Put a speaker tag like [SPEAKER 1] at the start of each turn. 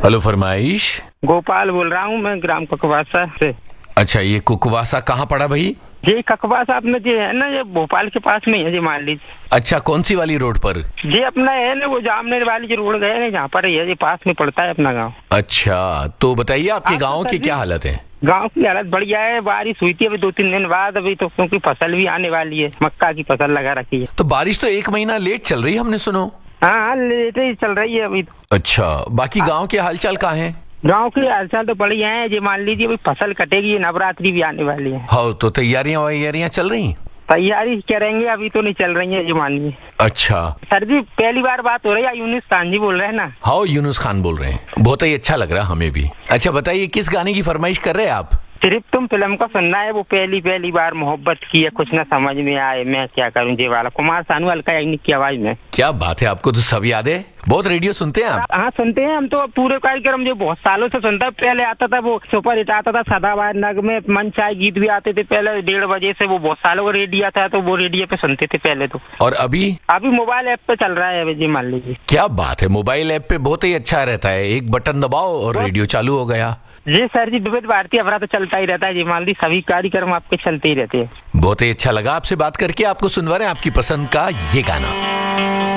[SPEAKER 1] Hello, फरमाइश।
[SPEAKER 2] गोपाल बोल रहा हूँ मैं, ग्राम ककवासा से।
[SPEAKER 1] अच्छा, ये कुकवासा कहाँ पड़ा भाई?
[SPEAKER 2] जी ककवासा अपने जी है ना, ये भोपाल के पास में है जी, मान लीजिए।
[SPEAKER 1] अच्छा, कौन सी वाली रोड पर?
[SPEAKER 2] जी अपना है ना, वो जामनेर वाली जो रोड गए ना, जहाँ पर है जी, पास में पड़ता है अपना गाँव।
[SPEAKER 1] अच्छा, तो बताइए आपके गाँव की क्या हालत है?
[SPEAKER 2] गांव की हालत बढ़िया है। बारिश हुई थी अभी 2-3 दिन बाद, अभी तो क्योंकि फसल भी आने वाली है, मक्का की फसल लगा रखी है।
[SPEAKER 1] तो बारिश तो 1 महीना लेट चल रही है, हमने सुनो।
[SPEAKER 2] हाँ लेट ही चल रही है अभी तो।
[SPEAKER 1] अच्छा, बाकी गांव के हालचाल कहाँ है?
[SPEAKER 2] गांव की हालचाल तो बढ़िया है जी, मान लीजिए अभी फसल कटेगी, नवरात्रि भी आने वाली है।
[SPEAKER 1] हाँ, तो तैयारियां चल रही?
[SPEAKER 2] तैयारी करेंगे, अभी तो नहीं चल रही है जी, मान लीजिए।
[SPEAKER 1] अच्छा
[SPEAKER 2] सर जी, पहली बार बात हो रही है, यूनुस खान जी बोल रहे हैं ना?
[SPEAKER 1] हाँ, यूनुस खान बोल रहे हैं। बहुत ही अच्छा लग रहा हमें भी। अच्छा बताइए, किस गाने की फरमाइश कर रहे हैं आप?
[SPEAKER 2] सिर्फ तुम फिल्म का सुनना है, वो पहली बार मोहब्बत की है, कुछ ना समझ में आए, मैं क्या करूं जे वाला, कुमार सानू, अलका याग्निक की आवाज में।
[SPEAKER 1] क्या बात है, आपको तो सब याद है। बहुत रेडियो सुनते हैं आप?
[SPEAKER 2] हाँ सुनते हैं हम तो, पूरे कार्यक्रम जो बहुत सालों से सुनता है। पहले आता था वो सुपर हिट आता था, सदाबहार नगमे, मन चाहे गीत भी आते थे पहले 1:30 बजे से, वो बहुत सालों का रेडियो था, तो वो रेडियो पे सुनते थे पहले तो।
[SPEAKER 1] और अभी
[SPEAKER 2] मोबाइल ऐप पे चल रहा है अभी जी, मान लीजिए।
[SPEAKER 1] क्या बात है, मोबाइल ऐप पे बहुत ही अच्छा रहता है, एक बटन दबाओ और रेडियो चालू हो गया।
[SPEAKER 2] जी सर जी, विविध भारती अपना तो चलता ही रहता है जी, मान लीजिए सभी कार्यक्रम आपके चलते ही रहते हैं।
[SPEAKER 1] बहुत ही अच्छा लगा आपसे बात करके। आपको सुनवा रहे हैं आपकी पसंद का ये गाना।